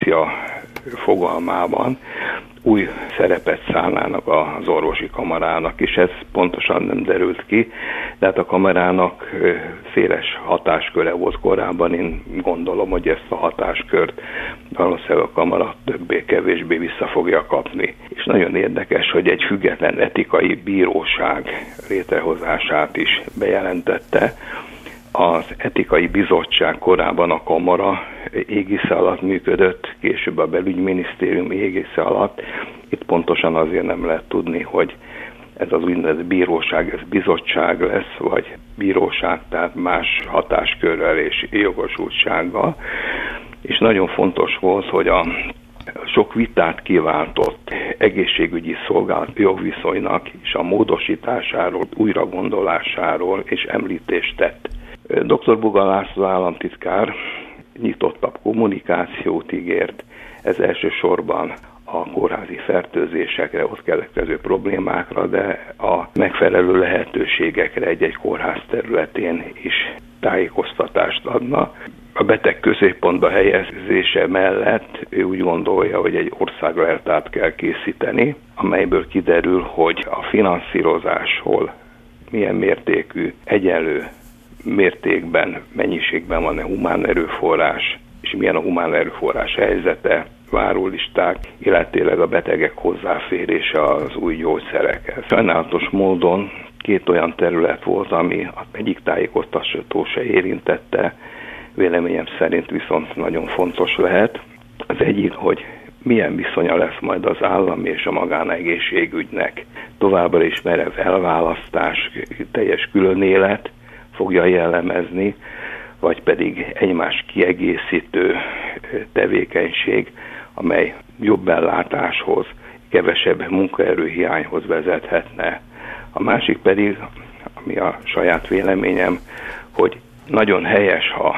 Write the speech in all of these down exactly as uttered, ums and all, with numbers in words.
fogalmában új szerepet szállnának az orvosi kamarának, és ez pontosan nem derült ki, de hát a kamarának széles hatásköre volt korábban, én gondolom, hogy ezt a hatáskört valószínűleg a kamara többé-kevésbé vissza fogja kapni. És nagyon érdekes, hogy egy független etikai bíróság létrehozását is bejelentette. Az etikai bizottság korábban a kamara égisze alatt működött, később a belügyminisztérium égisze alatt. Itt pontosan azért nem lehet tudni, hogy ez az úgynevezett bíróság, ez bizottság lesz, vagy bíróság, tehát más hatáskörrel és jogosultsággal. És nagyon fontos volt, hogy a sok vitát kiváltott egészségügyi szolgálat jogviszonynak és a módosításáról, újragondolásáról és említést tett. doktor Buga László államtitkár nyitottabb kommunikációt ígért, ez elsősorban a kórházi fertőzésekre, ott keletkező problémákra, de a megfelelő lehetőségekre egy-egy kórház területén is tájékoztatást adna. A beteg középpontba helyezése mellett ő úgy gondolja, hogy egy országleltárt kell készíteni, amelyből kiderül, hogy a finanszírozásról milyen mértékű, egyenlő mértékben, mennyiségben van a humán erőforrás, és milyen a humán erőforrás helyzete, várólisták, illetőleg a betegek hozzáférése az új gyógyszerekhez. Sajnálatos módon két olyan terület volt, ami egyik tájékoztató se érintette, véleményem szerint viszont nagyon fontos lehet. Az egyik, hogy milyen viszonya lesz majd az állami és a magánegészségügynek. Továbbra is merev elválasztás, teljes különélet fogja jellemezni, vagy pedig egymás kiegészítő tevékenység, amely jobb ellátáshoz, kevesebb munkaerőhiányhoz vezethetne. A másik pedig, ami a saját véleményem, hogy nagyon helyes, ha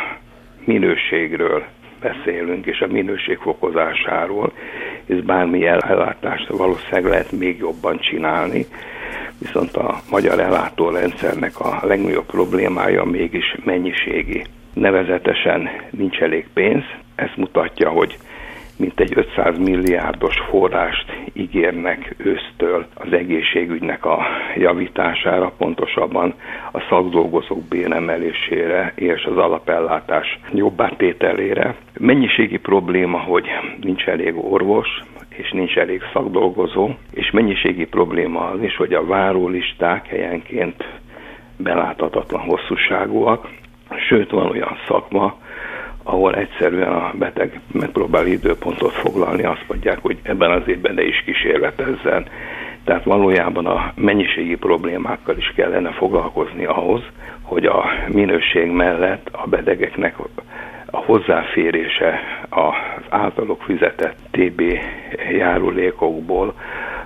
minőségről beszélünk, és a minőség fokozásáról, és bármilyen ellátást valószínűleg lehet még jobban csinálni, viszont a magyar ellátórendszernek a legnagyobb problémája mégis mennyiségi. Nevezetesen nincs elég pénz, ez mutatja, hogy mintegy ötszáz milliárdos forrást ígérnek ősztől az egészségügynek a javítására, pontosabban a szakdolgozók béremelésére és az alapellátás jobbátételére. Mennyiségi probléma, hogy nincs elég orvos, és nincs elég szakdolgozó, és mennyiségi probléma az is, hogy a várólisták helyenként beláthatatlan hosszúságúak, sőt van olyan szakma, ahol egyszerűen a beteg megpróbál időpontot foglalni, azt mondják, hogy ebben az évben ne is kísérletezzen. Tehát valójában a mennyiségi problémákkal is kellene foglalkozni ahhoz, hogy a minőség mellett a betegeknek a hozzáférése az általuk fizetett té bé járulékokból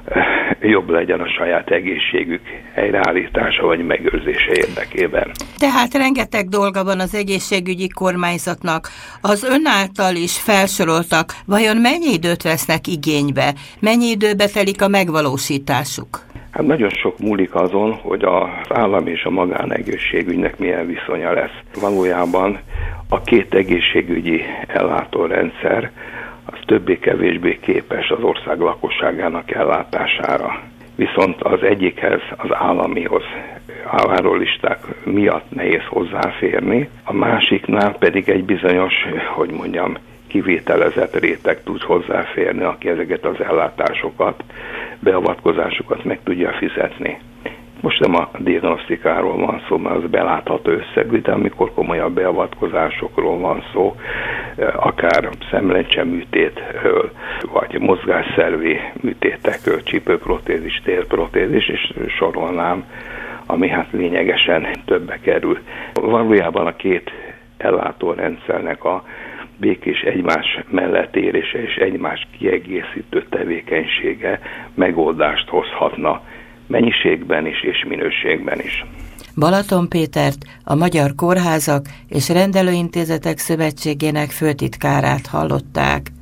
jobb legyen a saját egészségük helyreállítása vagy megőrzése érdekében. Tehát rengeteg dolga van az egészségügyi kormányzatnak. Az ön által is felsoroltak, vajon mennyi időt vesznek igénybe? Mennyi időbe telik a megvalósításuk? Hát nagyon sok múlik azon, hogy az állam és a magánegészségügynek milyen viszonya lesz. Valójában a két egészségügyi ellátórendszer az többé-kevésbé képes az ország lakosságának ellátására. Viszont az egyikhez, az államihoz a várólisták miatt nehéz hozzáférni, a másiknál pedig egy bizonyos, hogy mondjam, kivételezett réteg tud hozzáférni, aki ezeket az ellátásokat, beavatkozásokat meg tudja fizetni. Most nem a diagnosztikáról van szó, mert az belátható összegű, de amikor komolyabb beavatkozásokról van szó, akár szemlencseműtétről, vagy mozgásszervi műtétekről, csípőprotézis, térprotézis, és sorolnám, ami hát lényegesen többe kerül. Valójában a két ellátórendszernek a békés egymás mellett érése és egymás kiegészítő tevékenysége megoldást hozhatna mennyiségben is és minőségben is. Balaton Pétert, a Magyar Kórházak és Rendelőintézetek Szövetségének főtitkárát hallották.